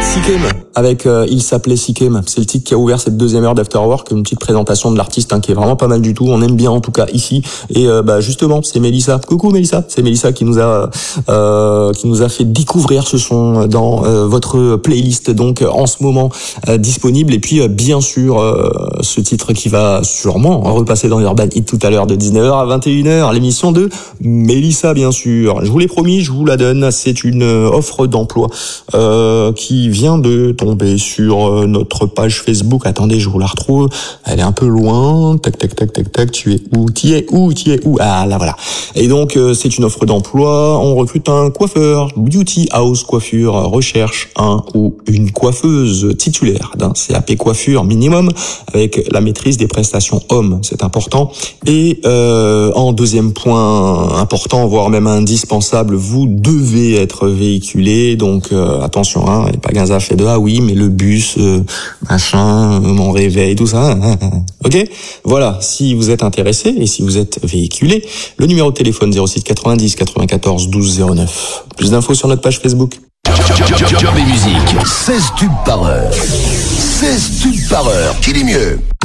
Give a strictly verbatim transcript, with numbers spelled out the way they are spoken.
Sikem, avec euh, Il s'appelait Sikem. C'est le titre qui a ouvert cette deuxième heure d'Afterwork, une petite présentation de l'artiste hein, qui est vraiment pas mal du tout. On aime bien en tout cas ici. Et euh, bah justement, c'est Mélissa. Coucou Mélissa, c'est Mélissa qui nous a euh, qui nous a fait découvrir ce son dans euh, votre playlist donc en ce moment euh, disponible. Et puis euh, bien sûr euh, ce titre qui va sûrement repasser dans Urban Hit tout à l'heure de dix-neuf heures à vingt et une heures, l'émission de Mélissa bien sûr. Je vous l'ai promis, je vous la donne. C'est une offre d'emploi euh, qui vient de tomber sur notre page Facebook. Attendez, je vous la retrouve. Elle est un peu loin. Tac, tac, tac, tac, tac. Tu es où? Tu es où? Tu es où? Ah, là, voilà. Et donc, euh, c'est une offre d'emploi. On recrute un coiffeur, Beauty House Coiffure, recherche un ou une coiffeuse titulaire d'un C A P coiffure minimum avec la maîtrise des prestations hommes. C'est important. Et euh, en deuxième point important, voire même indispensable, vous devez être véhiculé. Donc, euh, attention, hein, et pas Gaza fait de ah oui, mais le bus, euh, machin, euh, mon réveil, tout ça. Hein, hein, hein. Ok, voilà. Si vous êtes intéressé et si vous êtes véhiculé, le numéro de téléphone zéro six quatre-vingt-dix quatre-vingt-quatorze douze zéro neuf. Plus d'infos sur notre page Facebook. Job et musique, seize tubes par heure. seize tubes par heure, qui dit mieux?